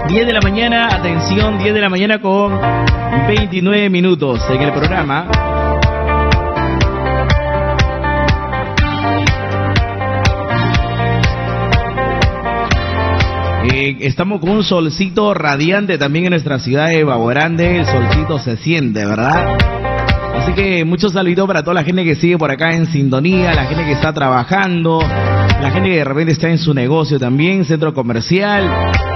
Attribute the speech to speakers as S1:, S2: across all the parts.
S1: 10 de la mañana, atención, 10 de la mañana con 29 minutos en el programa. Estamos con un solcito radiante también en nuestra ciudad de Babo Grande. El solcito se siente, ¿verdad? Así que muchos saludos para toda la gente que sigue por acá en sintonía, la gente que está trabajando, la gente que de repente está en su negocio también, centro comercial.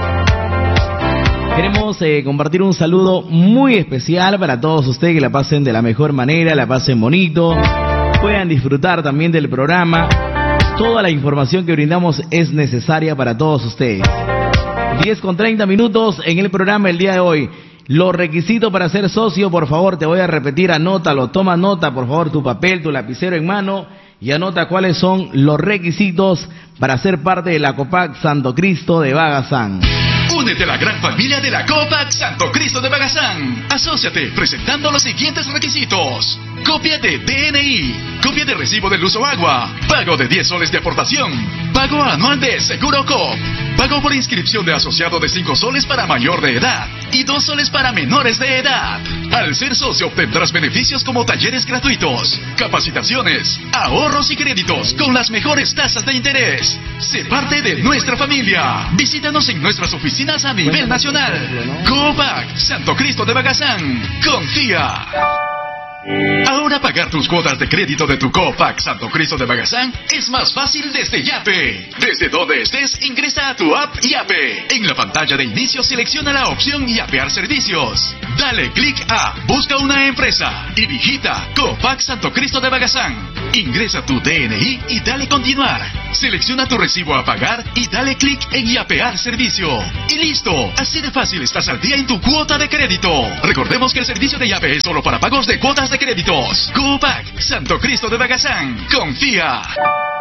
S1: Queremos compartir un saludo muy especial para todos ustedes, que la pasen de la mejor manera, la pasen bonito, puedan disfrutar también del programa. Toda la información que brindamos es necesaria para todos ustedes. 10:30 minutos en el programa el día de hoy. Los requisitos para ser socio, por favor, te voy a repetir, anótalo, toma nota, por favor, tu papel, tu lapicero en mano y anota cuáles son los requisitos para ser parte de la COPAC Santo Cristo de Bagazán.
S2: Únete a la gran familia de la COPAC Santo Cristo de Bagazán. Asóciate presentando los siguientes requisitos: copia de DNI, copia de recibo del uso agua, pago de 10 soles de aportación, pago anual de Seguro COP, pago por inscripción de asociado de 5 soles para mayor de edad y 2 soles para menores de edad. Al ser socio obtendrás beneficios como talleres gratuitos, capacitaciones, ahorros y créditos con las mejores tasas de interés. Sé parte de nuestra familia. Visítanos en nuestras oficinas a nivel nacional. COPAC Santo Cristo de Bagazán. Confía. Ahora pagar tus cuotas de crédito de tu COPAC Santo Cristo de Bagazán es más fácil desde Yape. Desde donde estés, ingresa a tu app Yape. En la pantalla de inicio selecciona la opción Yapear Servicios. Dale clic a Busca una empresa y digita COPAC Santo Cristo de Bagazán. Ingresa tu DNI y dale continuar. Selecciona tu recibo a pagar y dale clic en Yapear Servicio. Y listo, así de fácil estás al día en tu cuota de crédito. Recordemos que el servicio de Yape es solo para pagos de cuotas de créditos. COPAC Santo Cristo de Bagazán. Confía.